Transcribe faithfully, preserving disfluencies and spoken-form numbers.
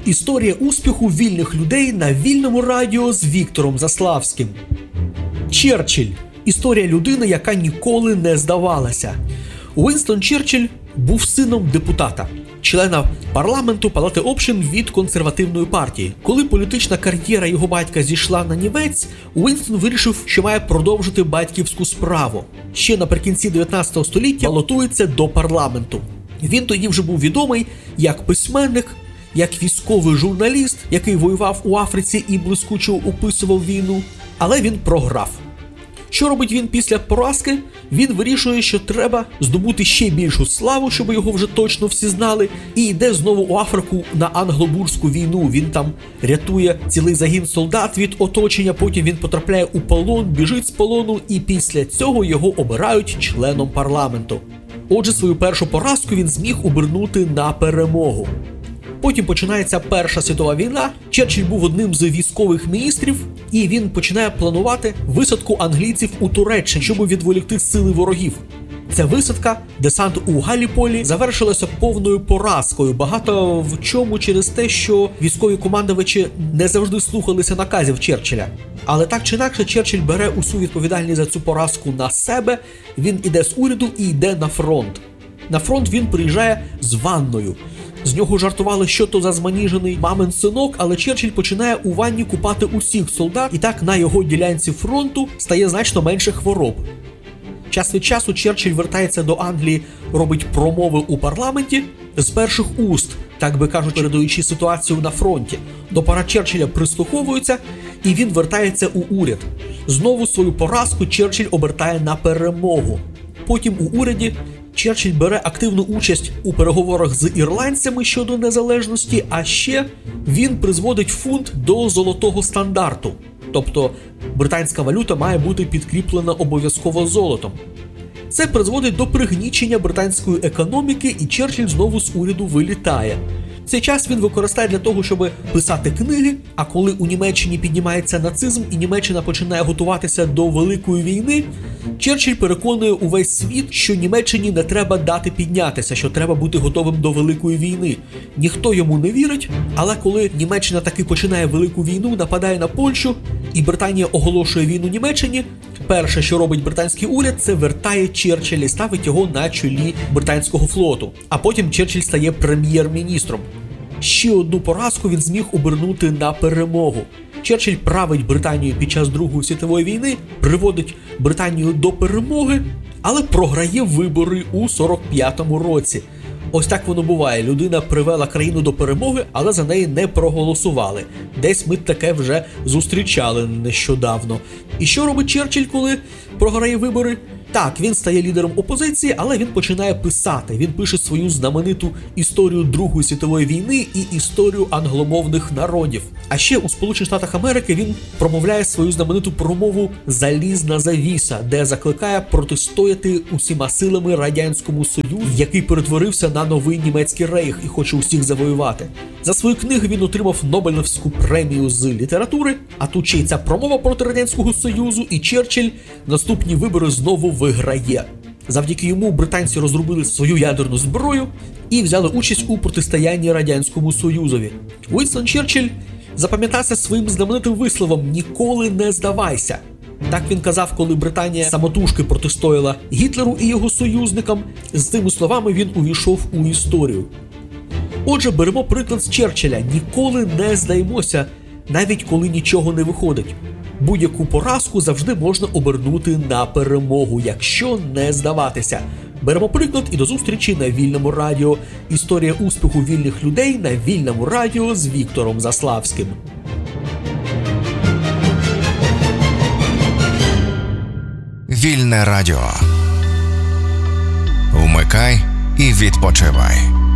Історія успіху вільних людей на Вільному радіо з Віктором Заславським. Черчилль. Історія людини, яка ніколи не здавалася. Уінстон Черчилль був сином депутата, члена парламенту Палати общин від консервативної партії. Коли політична кар'єра його батька зійшла на нівець, Уінстон вирішив, що має продовжити батьківську справу. Ще наприкінці дев'ятнадцятого століття балотується до парламенту. Він тоді вже був відомий як письменник, як військовий журналіст, який воював у Африці і блискуче описував війну, але він програв. Що робить він після поразки? Він вирішує, що треба здобути ще більшу славу, щоб його вже точно всі знали, і йде знову у Африку на англобурську війну. Він там рятує цілий загін солдат від оточення, потім він потрапляє у полон, біжить з полону, і після цього його обирають членом парламенту. Отже, свою першу поразку він зміг обернути на перемогу. Потім починається Перша світова війна, Черчилль був одним з військових міністрів, і він починає планувати висадку англійців у Туреччині, щоб відволікти сили ворогів. Ця висадка, десант у Галіполі, завершилася повною поразкою, багато в чому через те, що військові командувачі не завжди слухалися наказів Черчилля. Але так чи інакше, Черчилль бере усю відповідальність за цю поразку на себе, він іде з уряду і йде на фронт. На фронт він приїжджає з ванною. З нього жартували, що то за зманіжений мамин синок, але Черчилль починає у ванні купати усіх солдат, і так на його ділянці фронту стає значно менше хвороб. Час від часу Черчилль вертається до Англії, робить промови у парламенті з перших уст, так би кажуть, передаючи ситуацію на фронті. До порад Черчилля прислуховуються, і він вертається у уряд. Знову свою поразку Черчилль обертає на перемогу. Потім у уряді Черчилль бере активну участь у переговорах з ірландцями щодо незалежності, а ще він призводить фунт до золотого стандарту. Тобто британська валюта має бути підкріплена обов'язково золотом. Це призводить до пригнічення британської економіки, і Черчилль знову з уряду вилітає. Цей час він використає для того, щоб писати книги, а коли у Німеччині піднімається нацизм і Німеччина починає готуватися до Великої війни, Черчилль переконує увесь світ, що Німеччині не треба дати піднятися, що треба бути готовим до Великої війни. Ніхто йому не вірить, але коли Німеччина таки починає Велику війну, нападає на Польщу, і Британія оголошує війну Німеччині, перше, що робить британський уряд, це вертає Черчилля і ставить його на чолі британського флоту. А потім Черчилль стає прем'єр-міністром. Ще одну поразку він зміг обернути на перемогу. Черчилль править Британією під час Другої світової війни, приводить Британію до перемоги, але програє вибори у сорок п'ятому році. Ось так воно буває. Людина привела країну до перемоги, але за неї не проголосували. Десь ми таке вже зустрічали нещодавно. І що робить Черчилль, коли програє вибори? Так, він стає лідером опозиції, але він починає писати. Він пише свою знамениту історію Другої світової війни і історію англомовних народів. А ще у Сполучених Штатах Америки він промовляє свою знамениту промову «Залізна завіса», де закликає протистояти усіма силами Радянському Союзу, який перетворився на новий німецький рейх і хоче усіх завоювати. За свої книги він отримав Нобелівську премію з літератури, а тут ще й ця промова проти Радянського Союзу, і Черчилль наступні вибори знову виграє. Завдяки йому британці розробили свою ядерну зброю і взяли участь у протистоянні Радянському Союзові. Уінстон Черчилль запам'ятався своїм знаменитим висловом «Ніколи не здавайся». Так він казав, коли Британія самотужки протистояла Гітлеру і його союзникам. З цими словами він увійшов у історію. Отже, беремо приклад з Черчилля. Ніколи не здаємося, навіть коли нічого не виходить. Будь-яку поразку завжди можна обернути на перемогу, якщо не здаватися. Беремо приклад і до зустрічі на Вільному радіо. Історія успіху вільних людей на Вільному радіо з Віктором Заславським. Вільне радіо. Вмикай і відпочивай.